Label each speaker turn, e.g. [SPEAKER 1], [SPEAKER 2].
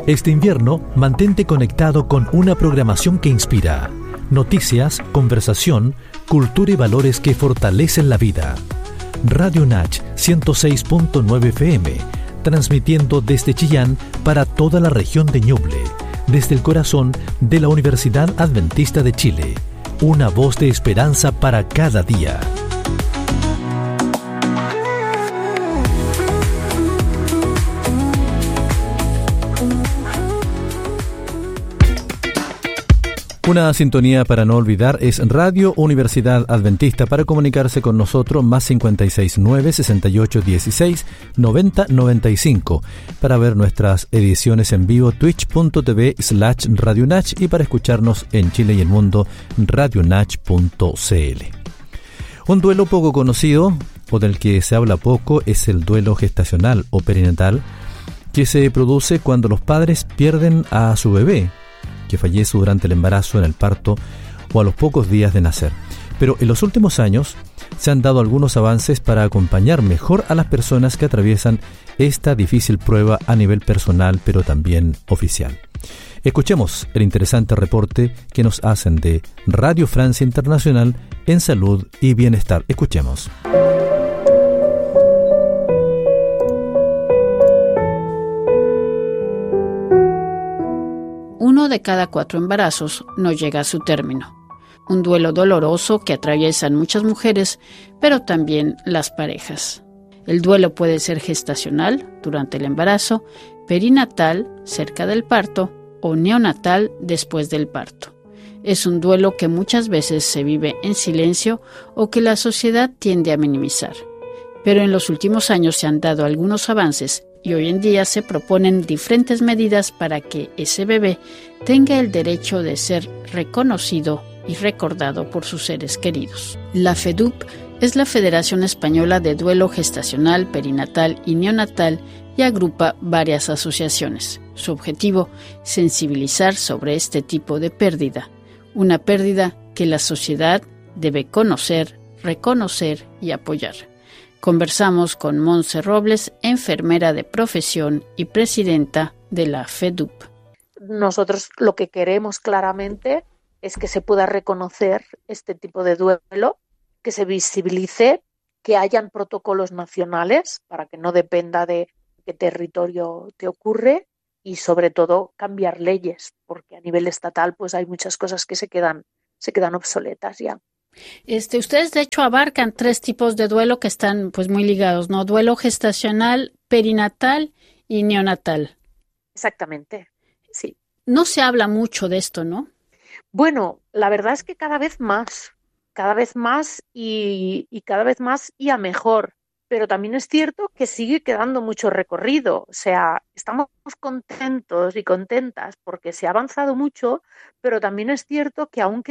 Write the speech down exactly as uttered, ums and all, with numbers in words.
[SPEAKER 1] Este invierno, mantente conectado con una programación que inspira. Noticias, conversación, cultura y valores que fortalecen la vida. Radio Nach ciento seis punto nueve F M, transmitiendo desde Chillán para toda la región de Ñuble, desde el corazón de la Universidad Adventista de Chile. Una voz de esperanza para cada día. Una sintonía para no olvidar es Radio Universidad Adventista. Para comunicarse con nosotros, más cincuenta y seis nueve, sesenta y ocho dieciséis, noventa noventa y cinco. Para ver nuestras ediciones en vivo, twitch.tv slash radionach, y para escucharnos en Chile y el mundo, radionach punto cl. Un duelo poco conocido, o del que se habla poco, es el duelo gestacional o perinatal, que se produce cuando los padres pierden a su bebé, que fallece durante el embarazo, en el parto o a los pocos días de nacer. Pero en los últimos años se han dado algunos avances para acompañar mejor a las personas que atraviesan esta difícil prueba a nivel personal, pero también oficial. Escuchemos el interesante reporte que nos hacen de Radio Francia Internacional en Salud y Bienestar. Escuchemos.
[SPEAKER 2] Uno de cada cuatro embarazos no llega a su término. Un duelo doloroso que atraviesan muchas mujeres, pero también las parejas. El duelo puede ser gestacional, durante el embarazo, perinatal, cerca del parto, o neonatal, después del parto. Es un duelo que muchas veces se vive en silencio o que la sociedad tiende a minimizar. Pero en los últimos años se han dado algunos avances y hoy en día se proponen diferentes medidas para que ese bebé tenga el derecho de ser reconocido y recordado por sus seres queridos. La FEDUP es la Federación Española de Duelo Gestacional, Perinatal y Neonatal y agrupa varias asociaciones. Su objetivo, sensibilizar sobre este tipo de pérdida, una pérdida que la sociedad debe conocer, reconocer y apoyar. Conversamos con Monse Robles, enfermera de profesión y presidenta de la FEDUP.
[SPEAKER 3] Nosotros lo que queremos claramente es que se pueda reconocer este tipo de duelo, que se visibilice, que hayan protocolos nacionales para que no dependa de qué territorio te ocurre y sobre todo cambiar leyes, porque a nivel estatal pues hay muchas cosas que se quedan, se quedan obsoletas ya.
[SPEAKER 2] Este, ustedes de hecho abarcan tres tipos de duelo que están pues muy ligados, ¿no? Duelo gestacional, perinatal y neonatal.
[SPEAKER 3] Exactamente, sí.
[SPEAKER 2] No se habla mucho de esto, ¿no?
[SPEAKER 3] Bueno, la verdad es que cada vez más, cada vez más y, y cada vez más y a mejor. Pero también es cierto que sigue quedando mucho recorrido. O sea, estamos contentos y contentas porque se ha avanzado mucho, pero también es cierto que aún